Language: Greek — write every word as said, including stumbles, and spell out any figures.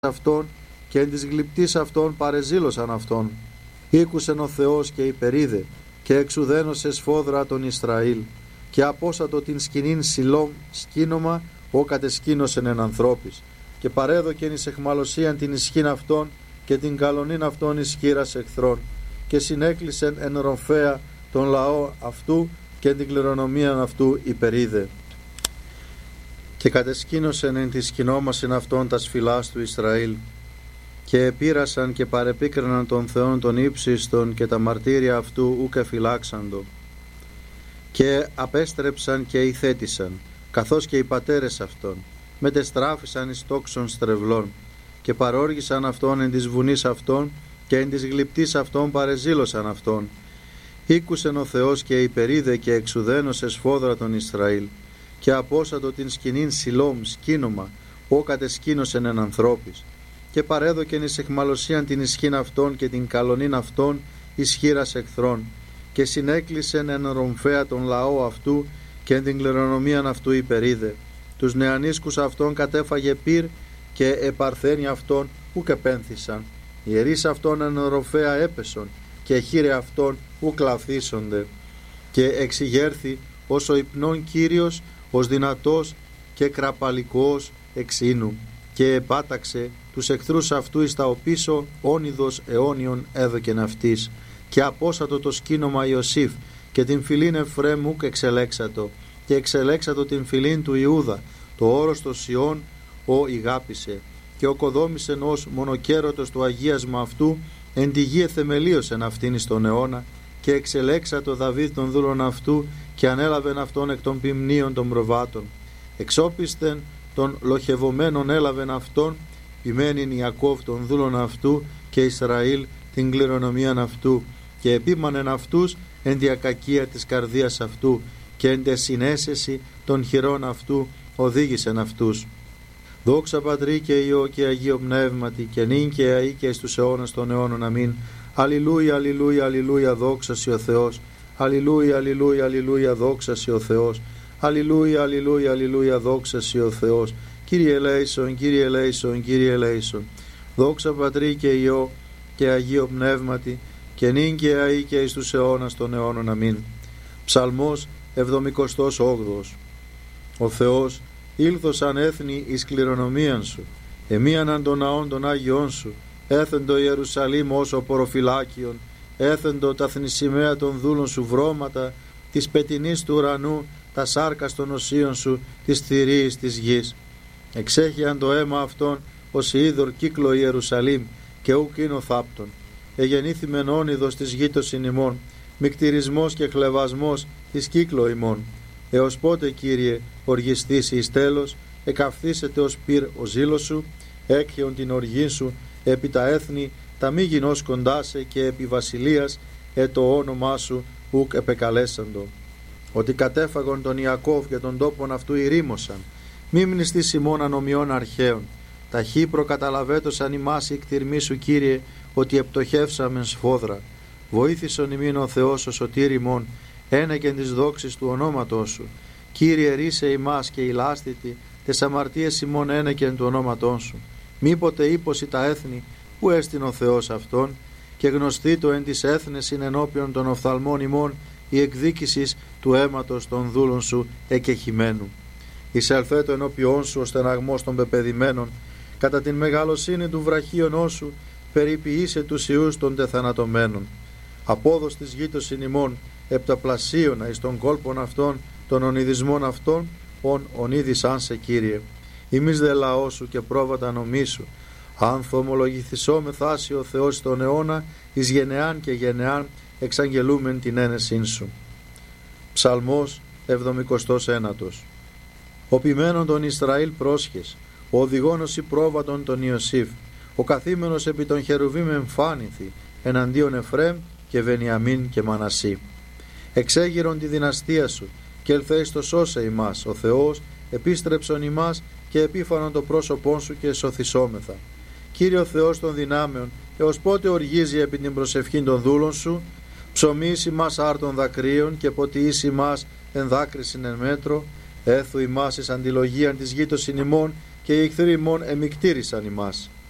αυτόν και εν της γλυπτής αυτών παρεζήλωσαν αυτόν. Ήκουσεν ο Θεός και υπερίδε και εξουδένωσε σφόδρα τον Ισραήλ και απόσατο την σκηνήν Σιλόμ σκήνομα ο κατεσκήνωσεν εν ανθρώπης και παρέδοκεν εις εχμαλωσίαν την ισχύν αυτών και την καλονήν αυτών εις χείρας εχθρών και συνέκλεισεν εν ρομφέα τον λαό αυτού και την κληρονομίαν αυτού υπερίδε. Και κατεσκήνωσεν εν τη σκηνόμασιν αυτών τας φυλάς του Ισραήλ και επήρασαν και παρεπίκριναν τον Θεόν τον ύψιστον και τα μαρτύρια αυτού ούκ εφυλάξαντο και απέστρεψαν και ηθέτησαν καθώς και οι πατέρες αυτών μετεστράφησαν εις τόξων στρεβλών και παρόργησαν αυτόν εν της βουνής αυτών και εν της γλυπτής αυτών παρεζήλωσαν αυτόν. Ήκουσεν ο Θεός και υπερίδε και εξουδένωσε σφόδρα τον Ισραήλ και απόσατο την σκηνήν Σιλόμ σκήνομα ο κατεσκήνωσεν εν ανθρώπης και παρέδοκεν εις εχμαλωσίαν την ισχύν αυτών και την καλονήν αυτών εις χείρας εχθρών και συνέκλεισεν εν ρομφέα τον λαό αυτού και εν την κληρονομίαν αυτού υπερίδε. Τους νεανίσκους αυτών κατέφαγε πυρ και επαρθένοι αυτών ουκ επένθησαν. Οι ιερείς αυτών εν ρομφέα έπεσον και χείρε αυτών ουκ λαφθήσονται. Και εξηγέρθη ως ο υπνών Κύριος, ως δυνατός και κραπαλικός εξήνου και επάταξε τους εχθρούς αυτού εις τα οπίσω όνειδος αιώνιον έδωκεν αυτής και απόσατο το σκήνομα Ιωσήφ και την φυλήν Εφραίμ ουκ εξελέξατο και εξελέξατο την φυλήν του Ιούδα το όρος το Σιών ο ηγάπησε και οκοδόμησεν ως μονοκέρωτος του αγίασμα αυτού εν τη γη εθεμελίωσεν αυτήν εις τον αιώνα και εξελέξατο Δαβίδ των δούλων αυτού και ανέλαβεν αυτόν εκ των ποιμνίων των προβάτων. Εξόπισθεν των λοχευωμένων έλαβεν αυτόν ποιμένην Ιακώβ των δούλων αυτού και Ισραήλ την κληρονομίαν αυτού και επίμανεν αυτούς εν τη ακακία της καρδίας αυτού και εν τε συνέσεση των χειρών αυτού οδήγησεν αυτούς. Δόξα Πατρί και Υιό και Αγίο Πνεύματι και νυν και αεί και εις τους αιώνας των αιώνων. Αμήν. Αλληλούια, αλληλούια, αλληλούια, δόξα σοι ο Θεός. Αλληλούια, αλληλούια, αλληλούια, δόξα σοι ο Θεός. Αλληλούια, αλληλούια, αλληλούια, δόξα σοι ο Θεός. Κύριε ελέησον, Κύριε ελέησον, Κύριε ελέησον. Δόξα Πατρί και Υιό και Αγίο Πνεύματι και νυν και αεί και εις τους αιώνας των αιώνων. Αμήν. Ψαλμός εβδομηκοστός όγδοος. Ο Θεός ήλθος αν έθνη εις κληρονομίαν σου, εμίαναν των ναών των Άγιών σου, έθεντο Ιερουσαλήμ ως ο ποροφυλάκιον, έθεντο τα θνησιμαία των δούλων σου βρώματα, της πετινής του ουρανού, τα σάρκας των οσίων σου, της θηρίης της γης. Εξέχειαν το αίμα αυτών ως είδωρ κύκλο Ιερουσαλήμ και ουκ είναι ο θάπτων. Εγεννήθημεν όνειδος της γήτωσιν ημών, μικτηρισμός και χλεβασμός της κύκλο ημών. Έως πότε, Κύριε, οργιστήσει εις τέλος, εκαυθήσετε ως πυρ ο ζήλος σου, έκχεον την οργή σου επί τα έθνη, τα μη γινώς κοντάσε και επί βασιλείας, ε το όνομά σου ουκ επεκαλέσαντο. Ότι κατέφαγον τον Ιακώβ και τον τόπον αυτού ηρήμωσαν, μη μνηστείς ημών ανομιών αρχαίων. Ταχύ προκαταλαβέτωσαν ημάς η κτηρμή σου, Κύριε, ότι επτοχεύσαμεν σφόδρα. Βοήθησον ημίν ο Θεός ο σωτήρ ημών, ένεκεν της δόξης του ονόματός σου. Κύριε, ρίσε ημάς και ηλάστητη, τες αμαρτίες ημών ένεκεν του ονόματός σου. Μήποτε ύποσι τα έθνη, που έστειν ο Θεός αυτόν, και γνωστή το εν της έθνεσιν ενώπιον των οφθαλμών ημών η εκδίκησης του αίματος των δούλων σου εκεχημένου. Εισελθέτω ενώπιόν σου ο στεναγμός των πεπεδημένων, κατά την μεγαλοσύνη του βραχίωνός σου, περιποιήσε τους ιούς των τεθανατωμένων. Απόδος της γήτωσιν ημών, επταπλασίωνα εις των κόλπων αυτών, των ονειδισμών αυτών, ον ονίδησαν σε, Κύριε. Ημείς δε λαός σου και πρόβατα νομής σου. Αν θομολογηθισό μεθάσει ο Θεός τον αιώνα, εις γενεάν και γενεάν εξαγγελούμεν την ένεσήν σου. Ψαλμός εβδομηκοστός ένατος. Ο ποιμένον των Ισραήλ πρόσχες, ο οδηγόνος η πρόβατον τον Ιωσήφ, ο καθήμενος επί των χερουβίμ εμφάνηθη, εναντίον Εφραίμ και Βενιαμίν και Μανασί. Εξέγειρον τη δυναστεία σου και ελθέεις το σώσε ημάς. Ο Θεός επίστρεψον ημάς και επίφανον το πρόσωπόν σου και σωθησόμεθα. Κύριε ο Θεός των δυνάμεων, έως πότε οργίζει επί την προσευχήν των δούλων σου, ψωμίσει ημάς άρτων δακρύων και ποτιήσει ημάς εν δάκρυσιν εν μέτρο, έθου ημάς εις αντιλογίαν της γήτωσιν ημών και οι εχθροί ημών εμικτήρισαν ημάς.